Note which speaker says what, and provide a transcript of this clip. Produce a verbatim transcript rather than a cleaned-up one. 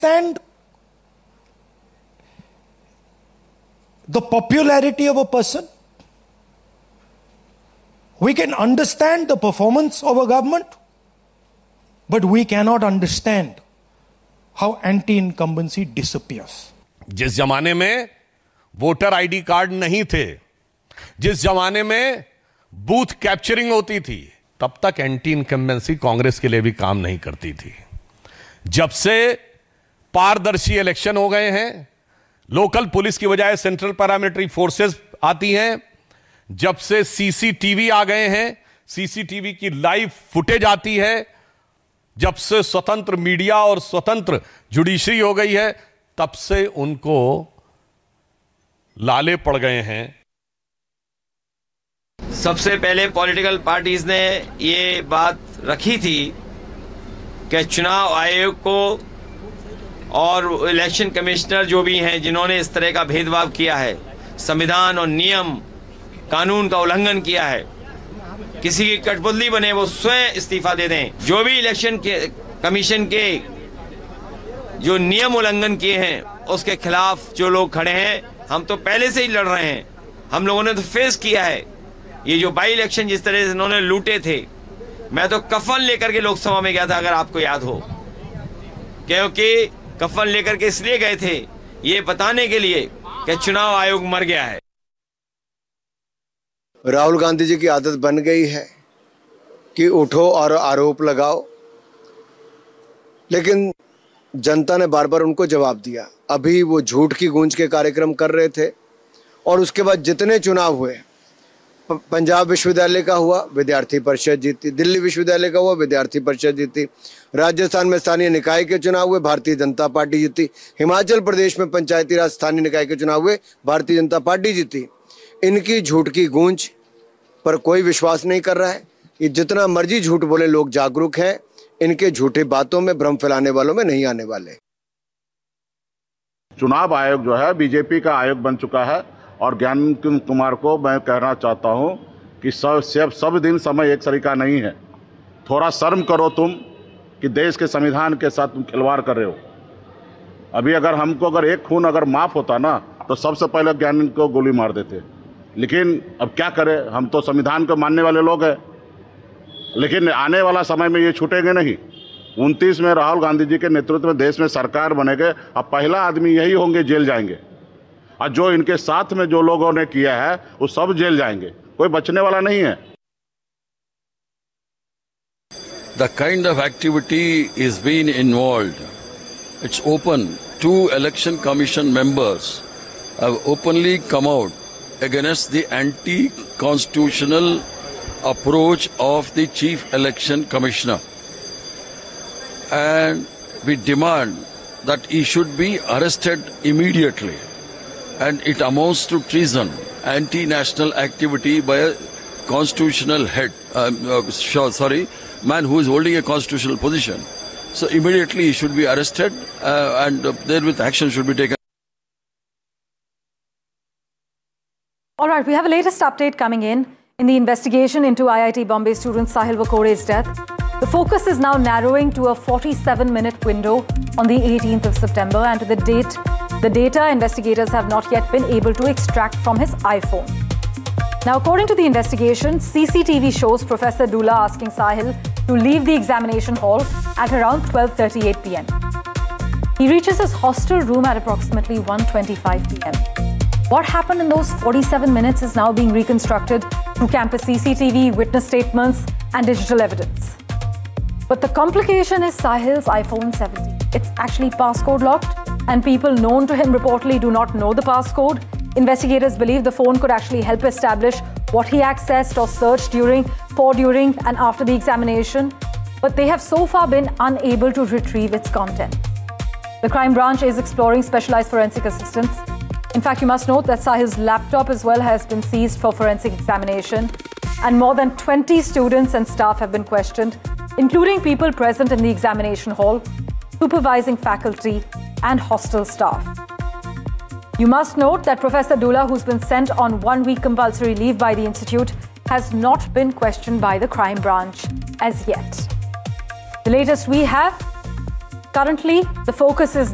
Speaker 1: understand the popularity of a person. We can understand the performance of a government, but we cannot understand how anti-incumbency disappears.
Speaker 2: जिस जमाने में voter ID card नहीं थे, जिस जमाने में बूथ कैप्चरिंग होती थी, तब तक एंटी इनकम्बेंसी कांग्रेस के लिए भी काम नहीं करती थी। जब से पारदर्शी इलेक्शन हो गए हैं, लोकल पुलिस की बजाय सेंट्रल पैरामिलिट्री फोर्सेस आती हैं, जब से सीसीटीवी आ गए हैं, सीसीटीवी की लाइव फुटेज आती है, जब से स्वतंत्र मीडिया और स्वतंत्र जुडिशरी हो गई है, तब से उनको लाले पड़ गए हैं।
Speaker 3: सबसे पहले पॉलिटिकल पार्टीज ने ये बात रखी थी कि चुनाव आयोग को और इलेक्शन कमिश्नर जो भी हैं जिन्होंने इस तरह का भेदभाव किया है, संविधान और नियम कानून का उल्लंघन किया है, किसी की कठपुतली बने वो स्वयं इस्तीफा दे दें। जो भी इलेक्शन के कमीशन के जो नियम उल्लंघन किए हैं उसके खिलाफ जो लोग खड़े हैं, हम तो पहले से ही लड़ रहे हैं। हम लोगों ने तो फेस किया है ये जो बाई इलेक्शन जिस तरह से इन्होंने लूटे थे। मैं तो कफन लेकर के लोकसभा में गया था, अगर आपको याद हो, क्योंकि कफन लेकर के इसलिए गए थे ये बताने के लिए कि चुनाव आयोग मर गया है।
Speaker 4: राहुल गांधी जी की आदत बन गई है कि उठो और आरोप लगाओ, लेकिन जनता ने बार बार उनको जवाब दिया। अभी वो झूठ की गूंज के कार्यक्रम कर रहे थे और उसके बाद जितने चुनाव हुए, पंजाब विश्वविद्यालय का हुआ, विद्यार्थी परिषद जीती, दिल्ली विश्वविद्यालय का हुआ, विद्यार्थी परिषद जीती, राजस्थान में स्थानीय निकाय के चुनाव हुए, भारतीय जनता पार्टी जीती, हिमाचल प्रदेश में पंचायती राज स्थानीय निकाय के चुनाव हुए, भारतीय जनता पार्टी जीती। इनकी झूठ की गूंज पर कोई विश्वास नहीं कर रहा है। ये जितना मर्जी झूठ बोले, लोग जागरूक हैं, इनके झूठी बातों में, भ्रम फैलाने वालों में नहीं आने वाले।
Speaker 5: चुनाव आयोग जो है बीजेपी का आयोग बन चुका है और ज्ञान कुमार को मैं कहना चाहता हूं कि सब सब सब दिन समय एक तरीका नहीं है। थोड़ा शर्म करो तुम कि देश के संविधान के साथ तुम खिलवाड़ कर रहे हो। अभी अगर हमको अगर एक खून अगर माफ होता ना तो सबसे पहले ज्ञान को गोली मार देते, लेकिन अब क्या करें, हम तो संविधान को मानने वाले लोग हैं। लेकिन आने वाला समय में ये छूटेंगे नहीं। उनतीस में राहुल गांधी जी के नेतृत्व में देश में सरकार बनेगी, अब पहला आदमी यही होंगे जेल जाएंगे, और जो इनके साथ में जो लोगों ने किया है वो सब जेल जाएंगे, कोई बचने वाला नहीं है।
Speaker 6: The kind of activity is being involved. It's open. Two election commission members have openly come out against the anti-constitutional approach of the chief election commissioner, and we demand that he should be arrested immediately. And it amounts to treason, anti-national activity by a constitutional head, uh, uh, sorry, man who is holding a constitutional position. So immediately he should be arrested uh, and uh, therewith action should be taken.
Speaker 7: All right, we have a latest update coming in. In the investigation into I I T Bombay student Sahil Vakore's death, the focus is now narrowing to a forty-seven minute window on the eighteenth of September, and to the date, the data investigators have not yet been able to extract from his iPhone. Now, according to the investigation, C C T V shows Professor Dula asking Sahil to leave the examination hall at around twelve thirty-eight p m He reaches his hostel room at approximately one twenty-five p m What happened in those forty-seven minutes is now being reconstructed through campus C C T V, witness statements, and digital evidence. But the complication is Sahil's iPhone seventeen. It's actually passcode locked, and people known to him reportedly do not know the passcode. Investigators believe the phone could actually help establish what he accessed or searched during, for, during, and after the examination, but they have so far been unable to retrieve its contents. The crime branch is exploring specialized forensic assistance. In fact, you must note that Sahil's laptop as well has been seized for forensic examination, and more than twenty students and staff have been questioned, including people present in the examination hall, supervising faculty, and hostel staff. You must note that Professor Dula, who's been sent on one-week compulsory leave by the institute, has not been questioned by the crime branch as yet. The latest we have, currently, the focus is